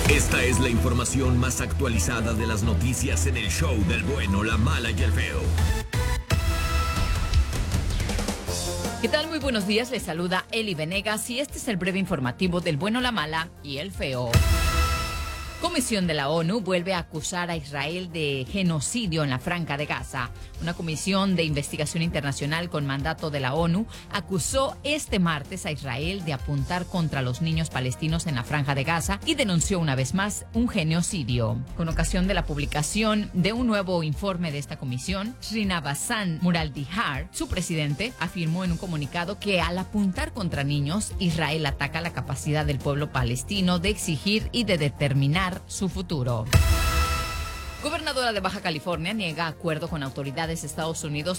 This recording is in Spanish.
Esta es la información más actualizada de las noticias en el show del bueno, la mala y el feo. ¿Qué tal? Muy buenos días, les saluda Eli Venegas y este es el breve informativo del bueno, la mala y el feo. Comisión de la ONU vuelve a acusar a Israel de genocidio en la Franja de Gaza. Una comisión de investigación internacional con mandato de la ONU acusó este martes a Israel de apuntar contra los niños palestinos en la Franja de Gaza y denunció una vez más un genocidio. Con ocasión de la publicación de un nuevo informe de esta comisión, Srinivas Muralidhar, su presidente, afirmó en un comunicado que al apuntar contra niños, Israel ataca la capacidad del pueblo palestino de exigir y de determinar su futuro. Gobernadora de Baja California niega acuerdo con autoridades de Estados Unidos